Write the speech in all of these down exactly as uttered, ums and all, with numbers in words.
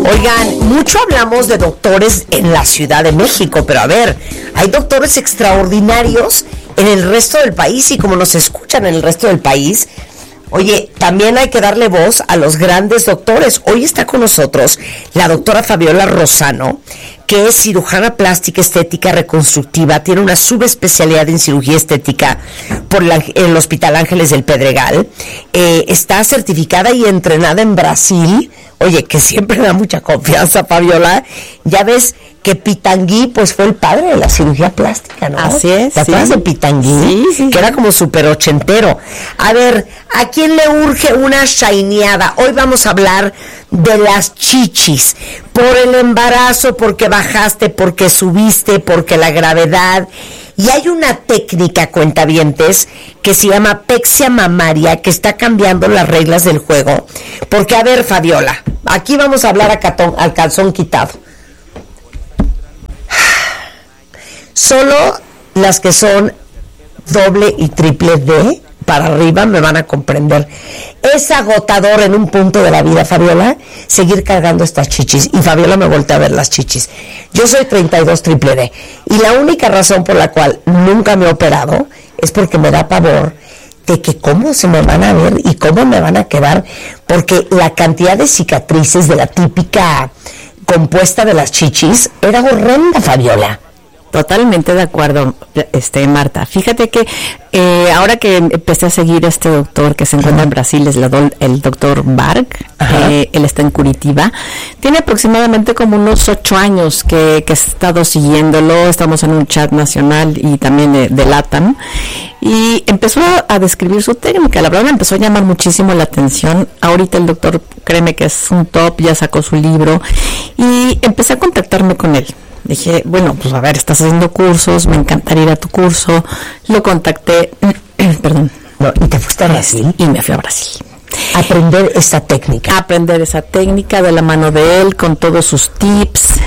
Oigan, mucho hablamos de doctores en la Ciudad de México, pero a ver, hay doctores extraordinarios en el resto del país y como nos escuchan en el resto del país, oye, también hay que darle voz a los grandes doctores. Hoy está con nosotros la doctora Fabiola Rosano, que es cirujana plástica, estética, reconstructiva, tiene una subespecialidad en cirugía estética por la, el Hospital Ángeles del Pedregal, eh, está certificada y entrenada en Brasil. Oye, que siempre da mucha confianza, Fabiola. Ya ves que Pitangui, pues, fue el padre de la cirugía plástica, ¿no? Así es. ¿Te acuerdas sí. de Pitangui? Sí, sí. Que era como súper ochentero. A ver, ¿a quién le urge una shineada? Hoy vamos a hablar de las chichis. Por el embarazo, porque bajaste, porque subiste, porque la gravedad. Y hay una técnica, cuentavientes, que se llama pexia mamaria, que está cambiando las reglas del juego. Porque, a ver, Fabiola, aquí vamos a hablar a catón, al calzón quitado. Solo las que son doble y triple D para arriba me van a comprender. Es agotador en un punto de la vida, Fabiola, seguir cargando estas chichis. Y Fabiola me voltea a ver las chichis. Yo soy treinta y dos triple D. Y la única razón por la cual nunca me he operado es porque me da pavor de que cómo se me van a ver y cómo me van a quedar. Porque la cantidad de cicatrices de la típica compuesta de las chichis era horrenda, Fabiola. Totalmente de acuerdo, este Marta. Fíjate que eh, ahora que empecé a seguir a este doctor que se encuentra en Brasil, es la do, el doctor Varg, eh, él está en Curitiba. Tiene aproximadamente como unos ocho años que, que he estado siguiéndolo. Estamos en un chat nacional y también de, de LATAM. Y empezó a, a describir su técnica. La verdad me empezó a llamar muchísimo la atención. Ahorita el doctor, créeme que es un top, ya sacó su libro. Y empecé a contactarme con él. Dije, bueno, pues a ver, estás haciendo cursos, me encantaría ir a tu curso. Lo contacté, perdón. No, ¿y te fuiste a Brasil? Y me fui a Brasil. Aprender esta técnica. Aprender esa técnica de la mano de él, con todos sus tips,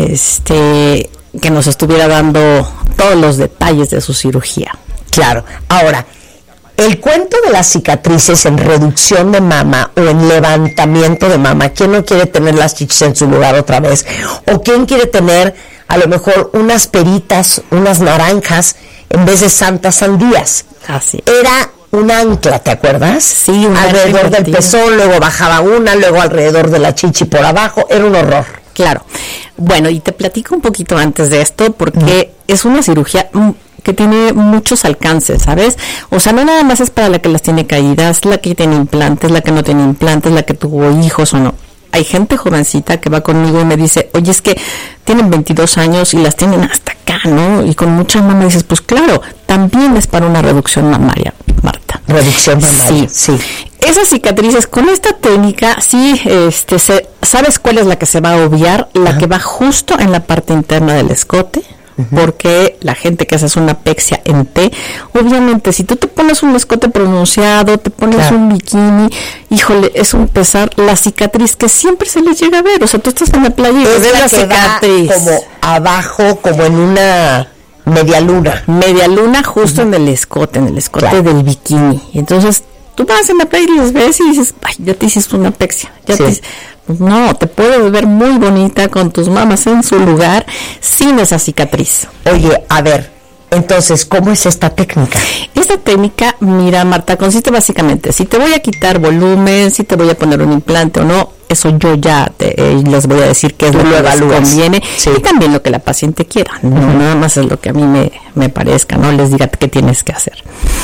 este, que nos estuviera dando todos los detalles de su cirugía. Claro. Ahora, el cuento de las cicatrices en reducción de mama o en levantamiento de mama, ¿quién no quiere tener las chichis en su lugar otra vez? ¿O quién quiere tener a lo mejor unas peritas, unas naranjas en vez de santas sandías? Así. Era un ancla, ¿te acuerdas? Sí, un alrededor del pezón, luego bajaba una, luego alrededor de la chichi por abajo, era un horror. Claro. Bueno, y te platico un poquito antes de esto porque mm. es una cirugía que tiene muchos alcances, ¿sabes? O sea, no nada más es para la que las tiene caídas, la que tiene implantes, la que no tiene implantes, la que tuvo hijos o no. Hay gente jovencita que va conmigo y me dice, oye, es que tienen veintidós años y las tienen hasta acá, ¿no? Y con mucha mama dices, pues claro, también es para una reducción mamaria, Marta. Reducción mamaria, sí. sí. Esas cicatrices, con esta técnica, sí, este, se, ¿sabes cuál es la que se va a obviar? La Ajá. que va justo en la parte interna del escote. Porque la gente que hace una pexia en T, obviamente si tú te pones un escote pronunciado, te pones claro. un bikini, híjole, es un pesar, la cicatriz que siempre se les llega a ver, o sea, tú estás en la playa y es ves la, la cicatriz como abajo, como en una media luna, media luna justo uh-huh. en el escote, en el escote claro. del bikini, y entonces tú vas en la playa y les ves y dices, ay, ya te hiciste una pexia, ya sí. te no, te puedes ver muy bonita con tus mamas en su lugar sin esa cicatriz. Oye, a ver, entonces, ¿cómo es esta técnica? Esta técnica, mira, Marta, consiste básicamente, si te voy a quitar volumen, si te voy a poner un implante o no, eso yo ya te, eh, les voy a decir qué es lo que les conviene sí. y también lo que la paciente quiera, no uh-huh. nada más es lo que a mí me, me parezca, no les diga qué tienes que hacer.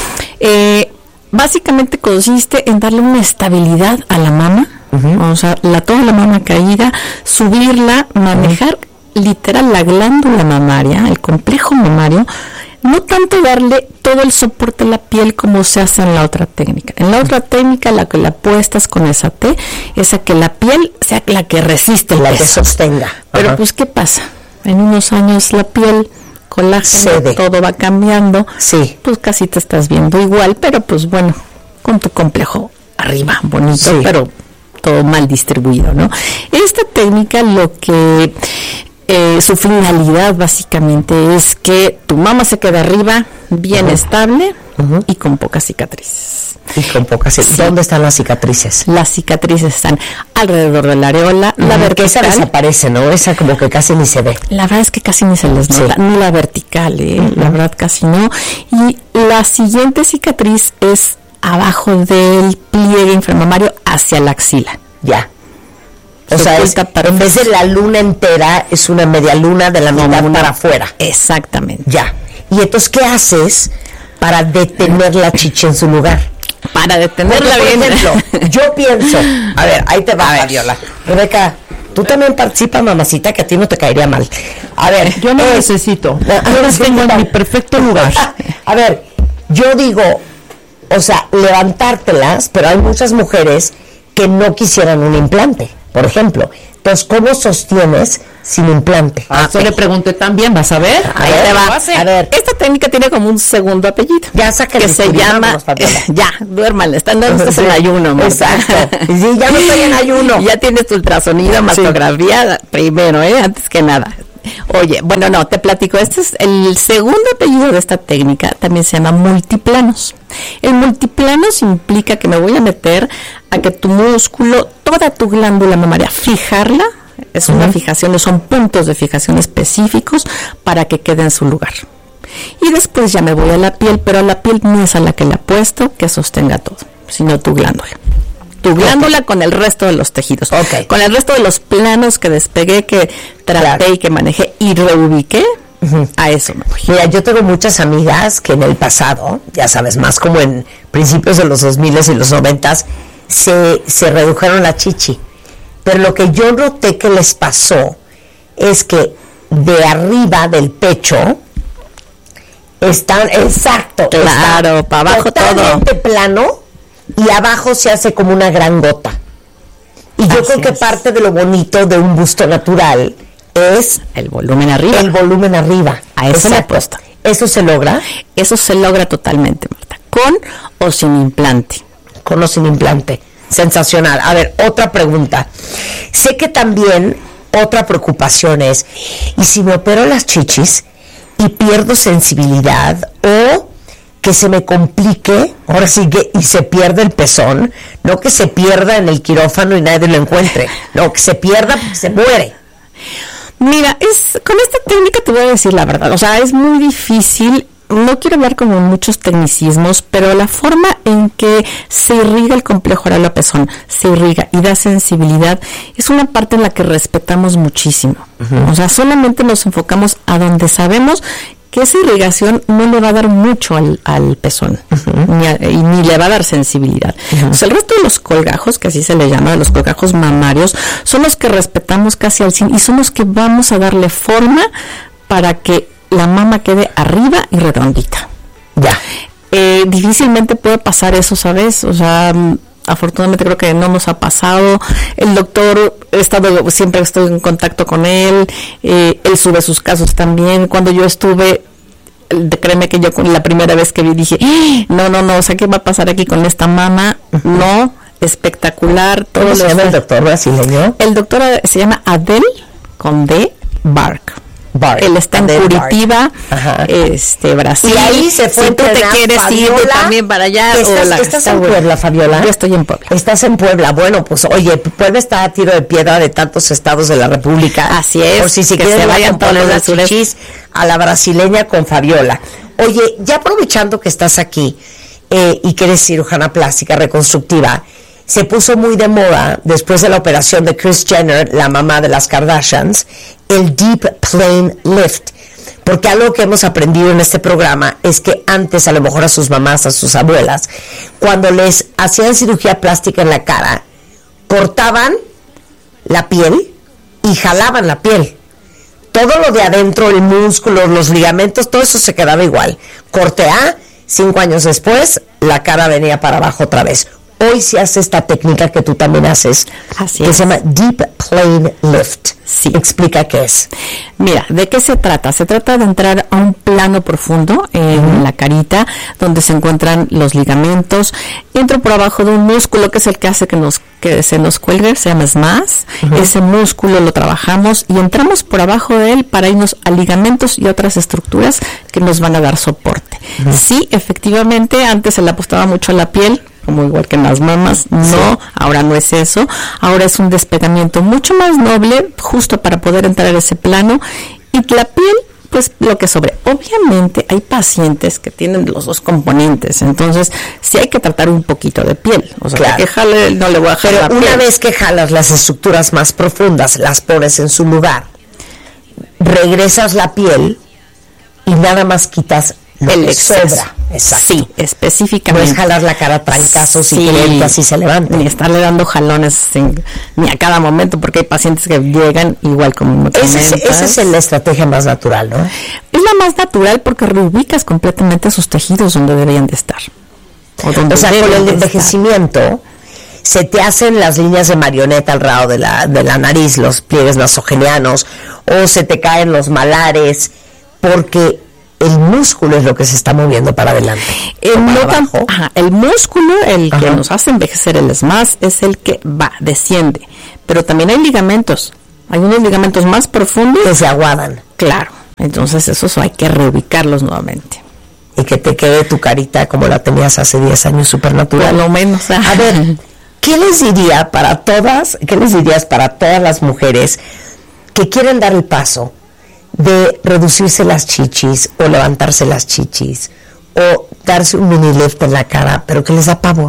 Eh, básicamente consiste en darle una estabilidad a la mama. Uh-huh. O sea, la, toda la mama caída, subirla, manejar uh-huh. literal la glándula mamaria, el complejo mamario, no tanto darle todo el soporte a la piel como se hace en la otra técnica. En la otra técnica, la que la apuestas con esa T, es a que la piel sea la que resiste el la peso. que sostenga. Pero uh-huh. pues, ¿qué pasa? En unos años la piel, colágeno, Cede. todo va cambiando. Sí. Pues casi te estás viendo igual, pero pues bueno, con tu complejo arriba, bonito, sí. pero todo mal distribuido, ¿no? Esta técnica lo que Eh, su finalidad básicamente es que tu mama se quede arriba, bien uh-huh. estable uh-huh. y con pocas cicatrices. Y con pocas cicatrices. Sí. ¿Dónde están las cicatrices? Las cicatrices están alrededor de la areola, uh-huh. la vertical. Esa desaparece, ¿no? Esa como que casi ni se ve. La verdad es que casi ni se les nota, sí. ni la vertical, ¿eh? Uh-huh. La verdad casi no. Y la siguiente cicatriz es abajo del pliegue inframamario hacia la axila. Ya. O sea, es, en vez de la luna entera, es una media luna de la mitad no, para afuera. Exactamente. Ya. Y entonces, ¿qué haces para detener la chichi en su lugar? Para detenerla bien. Por ejemplo, yo pienso, a ver, ahí te va, Fabiola. Rebeca, tú también participas, mamacita, que a ti no te caería mal. A ver. Yo no eh, necesito. Yo las tengo en mi perfecto lugar. A ver, yo digo, o sea, levantártelas, pero hay muchas mujeres que no quisieran un implante. Por ejemplo, entonces, ¿cómo sostienes sin implante? Ah, eso le pregunté también, ¿vas a ver? A Ahí ver, te va. A, a ver. Esta técnica tiene como un segundo apellido. Ya saca que se llama, eh, ya, duérmale, están no estás sí, en ayuno, Marta. Exacto. Sí, ya no estoy en ayuno. Ya tienes tu ultrasonido, mastografía, sí. primero, ¿eh? Antes que nada. Oye, bueno, no, te platico, este es el segundo apellido de esta técnica, también se llama multiplanos. El multiplanos implica que me voy a meter a que tu músculo, toda tu glándula mamaria, fijarla, es una uh-huh. fijación, son puntos de fijación específicos para que quede en su lugar. Y después ya me voy a la piel, pero a la piel no es a la que le apuesto que sostenga todo, sino tu glándula. Tu glándula okay. con el resto de los tejidos, okay. con el resto de los planos que despegué, que traté claro. y que manejé y reubiqué, uh-huh. a eso me voy. Mira, yo tengo muchas amigas que en el pasado, ya sabes, más como en principios de los dos miles y los noventas, se, se redujeron la chichi. Pero lo que yo noté que les pasó es que de arriba del pecho están, exacto, claro, está para abajo totalmente todo plano. Y abajo se hace como una gran gota. Y yo Así creo que es. parte de lo bonito de un busto natural es el volumen arriba. El volumen arriba. A eso le apuesto. ¿Eso se logra? Eso se logra totalmente, Marta. Con o sin implante. Con o sin implante. Sensacional. A ver, otra pregunta. Sé que también otra preocupación es, ¿y si me opero las chichis y pierdo sensibilidad o que se me complique, ahora sí que, y se pierde el pezón, no que se pierda en el quirófano y nadie lo encuentre, no, que se pierda porque se muere? Mira, es con esta técnica te voy a decir la verdad, o sea, es muy difícil, no quiero hablar como muchos tecnicismos, pero la forma en que se irriga el complejo oral o pezón, se irriga y da sensibilidad, es una parte en la que respetamos muchísimo. Uh-huh. O sea, solamente nos enfocamos a donde sabemos que esa irrigación no le va a dar mucho al, al pezón, uh-huh. ni, a, y ni le va a dar sensibilidad. Uh-huh. O sea, el resto de los colgajos, que así se le llama, los colgajos mamarios, son los que respetamos casi al cien y son los que vamos a darle forma para que la mama quede arriba y redondita. Ya. Eh, difícilmente puede pasar eso, ¿sabes? O sea, afortunadamente creo que no nos ha pasado. El doctor, he estado, siempre estoy en contacto con él, eh, él sube sus casos también. Cuando yo estuve, créeme que yo con la primera vez que vi dije, no, no, no, o sea, ¿qué va a pasar aquí con esta mama? Uh-huh. No, espectacular. ¿Cómo se llama el doctor brasileño? El doctor se llama Adel, con D, Bark. Bar, él está en Curitiba, este, Brasil. Y ahí se fue. Si tú te quieres Fabiola, ir también para allá. ¿Estás, la, ¿estás en Puebla, Fabiola? Yo estoy en Puebla. Estás en Puebla. Bueno, pues oye, Puebla está a tiro de piedra de tantos estados de la República. Así es. Por si se que quieren se vayan todos los chichis a la brasileña con Fabiola. Oye, ya aprovechando que estás aquí eh, y que eres cirujana plástica reconstructiva, se puso muy de moda después de la operación de Kris Jenner, la mamá de las Kardashians, el Deep Plane Lift. Porque algo que hemos aprendido en este programa es que antes, a lo mejor a sus mamás, a sus abuelas, cuando les hacían cirugía plástica en la cara, cortaban la piel y jalaban la piel. Todo lo de adentro, el músculo, los ligamentos, todo eso se quedaba igual. Corte A, cinco años después, la cara venía para abajo otra vez. hoy se hace esta técnica que tú también haces, Así que es. se llama Deep Plane Lift. Sí. Explica qué es. Mira, ¿de qué se trata? Se trata de entrar a un plano profundo en uh-huh. la carita, donde se encuentran los ligamentos. Entro por abajo de un músculo que es el que hace que nos que se nos cuelgue, se llama S M A S. Uh-huh. Ese músculo lo trabajamos y entramos por abajo de él para irnos a ligamentos y otras estructuras que nos van a dar soporte. Uh-huh. Sí, efectivamente, antes se le apostaba mucho a la piel, como igual que en las mamas, no, sí. ahora no es eso, ahora es un despegamiento mucho más noble, justo para poder entrar a ese plano, y la piel, pues lo que sobre. Obviamente hay pacientes que tienen los dos componentes, entonces sí hay que tratar un poquito de piel, o sea, claro. que jale, no le voy a jalar. Pero una piel. Vez que jalas las estructuras más profundas, las pones en su lugar, regresas la piel y nada más quitas lo el que sobra. Exacto. Sí, específicamente. No es jalar la cara a trancazos sí. y que así se levante. Ni estarle dando jalones en, ni a cada momento, porque hay pacientes que llegan igual como Esa es, esa es la estrategia más natural, ¿no? Es la más natural porque reubicas completamente sus tejidos donde deberían de estar. O, o sea, con el envejecimiento estar. Se te hacen las líneas de marioneta al lado de la, de la nariz, los pliegues nasogenianos, o se te caen los malares, porque el músculo es lo que se está moviendo para adelante. El, no tan, ajá, el músculo, el ajá. que nos hace envejecer el S M A S, es el que va, desciende. Pero también hay ligamentos. Hay unos ligamentos más profundos que se aguadan. Claro. Entonces esos hay que reubicarlos nuevamente. Y que te quede tu carita como la tenías hace diez años, súper natural. Por lo menos. Ajá. A ver, ¿qué les diría para todas, qué les dirías para todas las mujeres que quieren dar el paso de reducirse las chichis o levantarse las chichis o darse un mini lift en la cara, pero que les da pavor?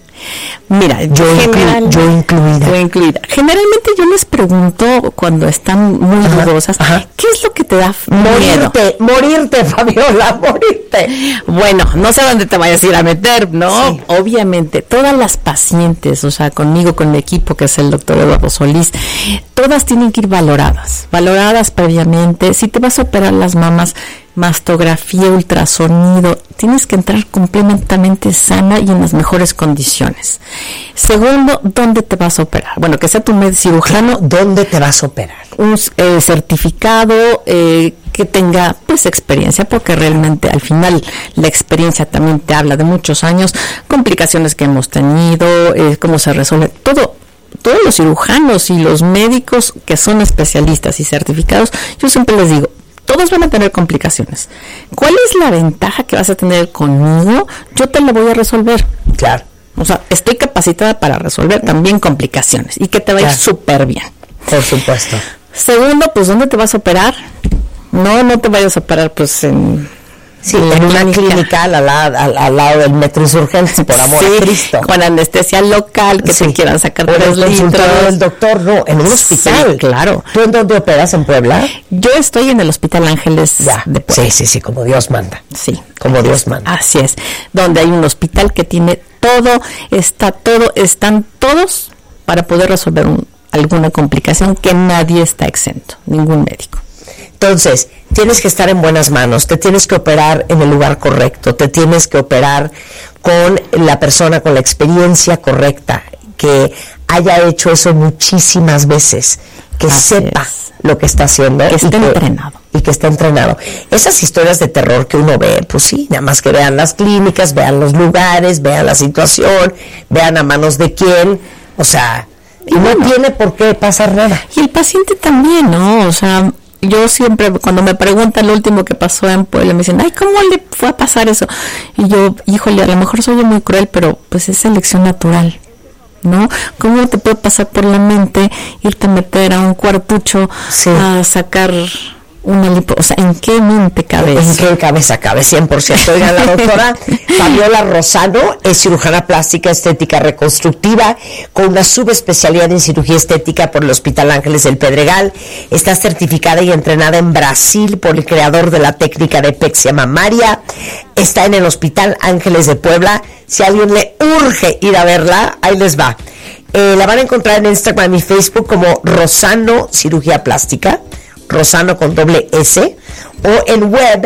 Mira, yo, inclu- yo incluida. Yo incluida. Generalmente yo les pregunto cuando están muy ajá, dudosas, ajá. ¿qué es lo que te da miedo? Morirte, morirte, Fabiola, morirte. Bueno, no sé dónde te vayas a ir a meter, ¿no? Sí. Obviamente, todas las pacientes, o sea, conmigo, con mi equipo, que es el doctor Eduardo Solís, todas tienen que ir valoradas, valoradas previamente. Si te vas a operar las mamas, mastografía, ultrasonido, tienes que entrar completamente sana y en las mejores condiciones. Segundo, ¿dónde te vas a operar? Bueno, que sea tu médico cirujano. ¿Dónde te vas a operar? Un eh, certificado eh, que tenga pues experiencia, porque realmente al final la experiencia también te habla de muchos años, complicaciones que hemos tenido, eh, cómo se resuelve, todo. Todos los cirujanos y los médicos que son especialistas y certificados, yo siempre les digo, todos van a tener complicaciones. ¿Cuál es la ventaja que vas a tener conmigo? Yo te la voy a resolver. Claro. O sea, estoy capacitada para resolver también complicaciones y que te va a ir súper bien. Por supuesto. Segundo, pues, ¿dónde te vas a operar? No, no te vayas a operar, pues, en... Sí, en, en una clínica, clínica al, al, al, al lado del Metro Insurgentes, por amor sí, a Cristo. Con anestesia local, que sí. te quieran sacar por el consultorio del doctor, no, en un hospital. Sí, claro. ¿Tú en dónde operas, en Puebla? Yo estoy en el Hospital Ángeles ya, de Puebla. Sí, sí, sí, como Dios manda. Sí. Como Dios manda. Así es, donde hay un hospital que tiene todo, está todo, están todos para poder resolver un, alguna complicación, que nadie está exento, ningún médico. Entonces, tienes que estar en buenas manos, te tienes que operar en el lugar correcto, te tienes que operar con la persona con la experiencia correcta, que haya hecho eso muchísimas veces, que Así sepa es. Lo que está haciendo. Que esté y que, entrenado. Y que esté entrenado. Esas historias de terror que uno ve, pues sí, nada más que vean las clínicas, vean los lugares, vean la situación, vean a manos de quién, o sea, y bueno, no tiene por qué pasar nada. Y el paciente también, ¿no? O sea, yo siempre, cuando me preguntan lo último que pasó en Puebla, me dicen, ay, ¿cómo le fue a pasar eso? Y yo, híjole, a lo mejor soy muy cruel, pero pues es selección natural, ¿no? ¿Cómo te puede pasar por la mente irte a meter a un cuartucho sí. a sacar una lipo? O sea, ¿en qué mente cabe eso? ¿En qué cabeza cabe? cien por ciento. Oiga, la doctora Fabiola Rosano es cirujana plástica, estética reconstructiva, con una subespecialidad en cirugía estética por el Hospital Ángeles del Pedregal. Está certificada y entrenada en Brasil por el creador de la técnica de pexia mamaria. Está en el Hospital Ángeles de Puebla. Si a alguien le urge ir a verla, ahí les va. Eh, la van a encontrar en Instagram y Facebook como Rosano Cirugía Plástica, Rosano con doble S, o en web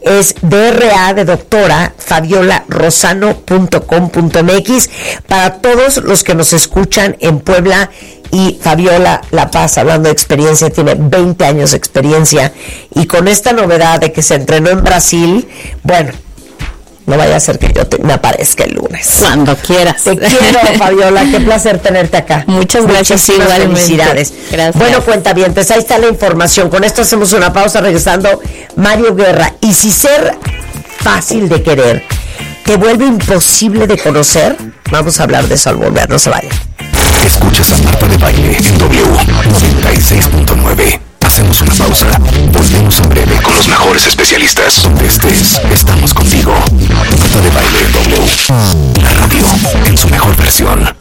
es D R A de doctora fabiola rosano punto com punto m x. Para todos los que nos escuchan en Puebla, y Fabiola La Paz, hablando de experiencia, tiene veinte años de experiencia, y con esta novedad de que se entrenó en Brasil, bueno, no vaya a ser que yo te, me aparezca el lunes. Cuando quieras. Te quiero, Fabiola, qué placer tenerte acá. Muchas gracias, igualmente. Felicidades. Gracias. Bueno, cuentavientes, ahí está la información. Con esto hacemos una pausa, regresando Mario Guerra. Y si ser fácil de querer te vuelve imposible de conocer, vamos a hablar de eso al volver, no se vayan. Escuchas a Marta de Baile en W noventa y seis punto nueve. Hacemos una pausa. Volvemos en breve con los mejores especialistas. Donde estés, estamos contigo. Marta de Baile en W. La radio en su mejor versión.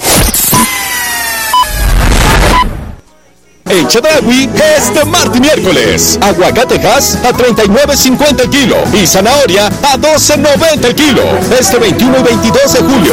En Chedraui es de martes y miércoles. Aguacatejas a treinta y nueve cincuenta el kilo y zanahoria a doce noventa el kilo. Este veintiuno y veintidós de julio.